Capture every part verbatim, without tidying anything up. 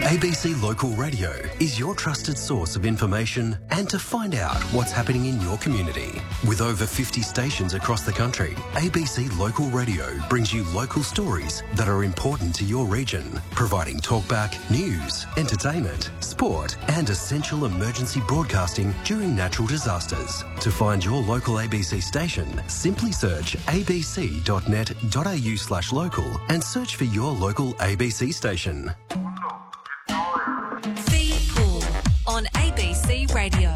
A B C Local Radio is your trusted source of information and to find out what's happening in your community. With over fifty stations across the country, A B C Local Radio brings you local stories that are important to your region, providing talkback, news, entertainment, sport and essential emergency broadcasting during natural disasters. To find your local A B C station, simply search abc.net.au slash local and search for your local A B C station. Feedpool on A B C Radio.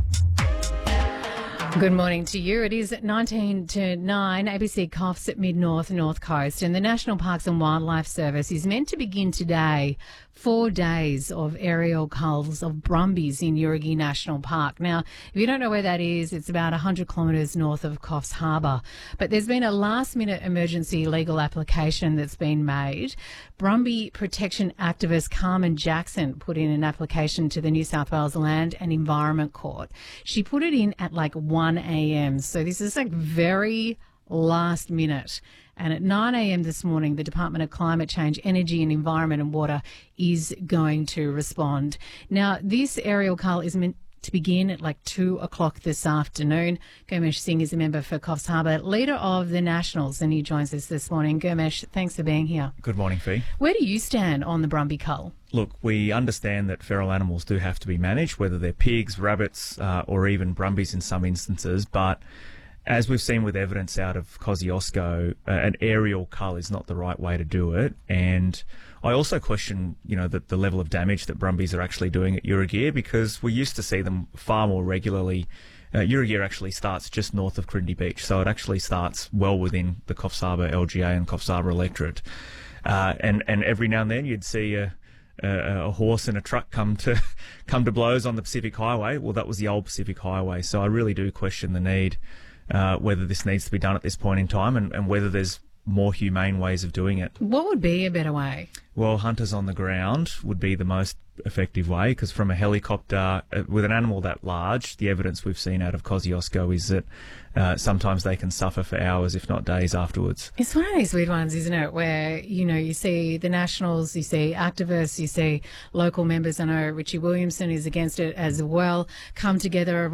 Good morning to you. It is nineteen to nine, A B C C O F S at Mid-North, North Coast, and the National Parks and Wildlife Service is meant to begin today four days of aerial culls of brumbies in Yurigi National Park. Now, if you don't know where that is, it's about one hundred kilometres north of Coffs Harbour. But there's been a last-minute emergency legal application that's been made. Brumby protection activist Carmen Jackson put in an application to the New South Wales Land and Environment Court. She put it in at like one a.m. So this is like very last minute. And at nine a.m. this morning, the Department of Climate Change, Energy and Environment and Water is going to respond. Now, this aerial cull is meant to begin at like two o'clock this afternoon. Gurmesh Singh is a member for Coffs Harbour, leader of the Nationals, and he joins us this morning. Gurmesh, thanks for being here. Good morning, Fee. Where do you stand on the Brumby cull? Look, we understand that feral animals do have to be managed, whether they're pigs, rabbits, uh, or even brumbies in some instances, but as we've seen with evidence out of Kosciuszko, uh, an aerial cull is not the right way to do it. And I also question, you know, the, the level of damage that brumbies are actually doing at Urugir, because we used to see them far more regularly. Uh, Urugir actually starts just north of Corindi Beach, so it actually starts well within the Coffs Harbour L G A and Coffs Harbour electorate. Uh, and, and every now and then you'd see a, a, a horse and a truck come to come to blows on the Pacific Highway. Well, that was the old Pacific Highway, so I really do question the need Uh, whether this needs to be done at this point in time and, and whether there's more humane ways of doing it. What would be a better way? Well, hunters on the ground would be the most effective way, because from a helicopter, uh, with an animal that large, the evidence we've seen out of Kosciuszko is that uh, sometimes they can suffer for hours, if not days afterwards. It's one of these weird ones, isn't it, where, you know, you see the Nationals, you see activists, you see local members. I know Richie Williamson is against it as well, come together